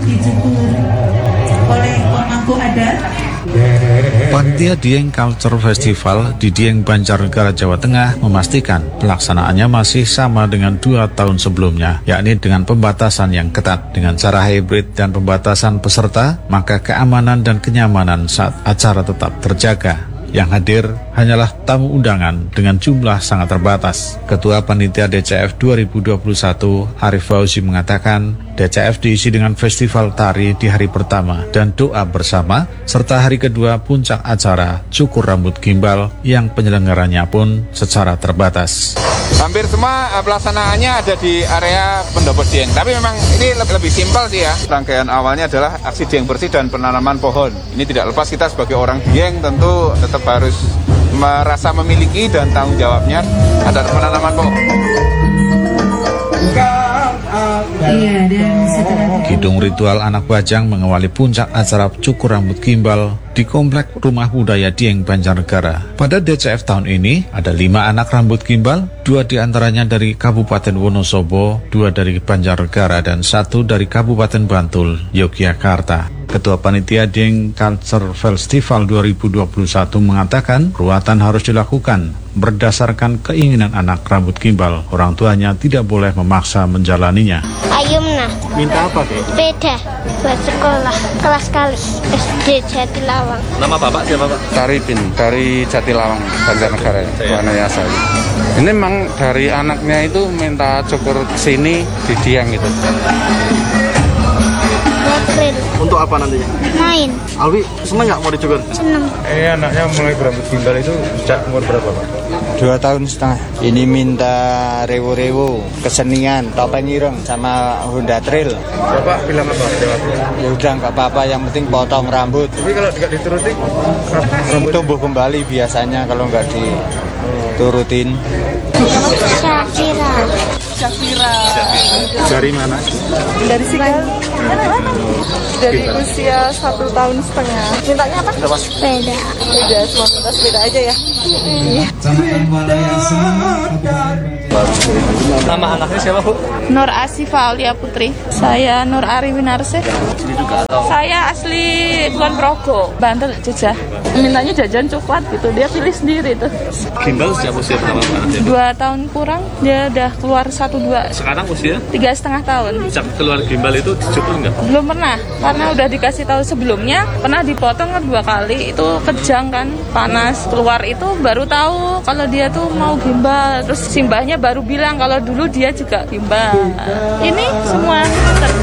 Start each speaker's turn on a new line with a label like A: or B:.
A: dijemput oleh pemangku adat.
B: Panitia Dieng Culture Festival di Dieng Banjarnegara, Jawa Tengah memastikan pelaksanaannya masih sama dengan 2 tahun sebelumnya, yakni dengan pembatasan yang ketat. Dengan cara hybrid dan pembatasan peserta, maka keamanan dan kenyamanan saat acara tetap terjaga. Yang hadir hanyalah tamu undangan dengan jumlah sangat terbatas. Ketua Panitia DCF 2021, Arif Fauzi, mengatakan DCF diisi dengan festival tari di hari pertama dan doa bersama, serta hari kedua puncak acara cukur rambut gimbal yang penyelenggaranya pun secara terbatas.
C: Hampir semua pelaksanaannya ada di area pendopo Dieng, tapi memang ini lebih simpel sih ya. Rangkaian awalnya adalah aksi Dieng bersih dan penanaman pohon. Ini tidak lepas kita sebagai orang Dieng tentu tetap harus merasa memiliki dan tanggung jawabnya ada penanaman pohon.
B: Kidung ritual anak bajang mengawali puncak acara cukur rambut gimbal di Komplek Rumah Budaya Dieng Banjarnegara. Pada DCF tahun ini ada 5 anak rambut gimbal, 2 diantaranya dari Kabupaten Wonosobo, 2 dari Banjarnegara, dan 1 dari Kabupaten Bantul, Yogyakarta. Ketua Panitia Dieng Culture Festival 2021 mengatakan ruatan harus dilakukan berdasarkan keinginan anak rambut gimbal. Orang tuanya tidak boleh memaksa menjalaninya.
D: Ayumna.
E: Minta apa, Dek?
D: Sepeda buat sekolah kelas kali SD Jatilawang.
E: Nama Bapak siapa, Pak?
C: Taripin dari Jatilawang, Banjarnegara, Wanayasa. Ini memang dari anaknya itu minta cukur sini di Dieng gitu.
E: Untuk apa nantinya?
D: Main.
E: Alwi, seneng nggak mau dicukur?
D: Seneng.
C: Anaknya mulai berambut gimbal itu sejak umur berapa, Pak?
F: 2 tahun setengah. Ini minta rewo-rewo, kesenian, topeng ireng, sama Honda Trail.
C: Bapak bilang apa?
F: Ya udah nggak apa-apa, yang penting potong rambut.
C: Tapi kalau nggak dituruti,
F: Tumbuh kembali biasanya kalau nggak diturutin.
D: Syafira.
E: Dari mana?
G: Dari Sigal. Dari usia 1 tahun setengah. Mintanya apa?
D: Sepeda.
G: Sepeda, cuma minta sepeda aja ya.
E: Nama anaknya siapa, Bu?
G: Nur Asifa Aulia Putri. Saya Nur Ari Winarse. Saya asli Kulon Progo, Bantul, Jogja. Mintanya jajan coklat gitu, dia pilih sendiri tuh.
E: Gimbal sejak usia berapa, Pak?
G: 2 tahun kurang, dia udah keluar 1-2.
E: Sekarang usia?
G: 3,5 tahun.
E: Sejak keluar gimbal itu dicukur nggak?
G: Belum pernah, karena udah dikasih tahu sebelumnya. Pernah dipotong 2 kali, itu kejang kan, panas. Keluar itu baru tahu kalau dia tuh mau gimbal. Terus simbahnya baru bilang kalau dulu dia juga gimbal. Ini semua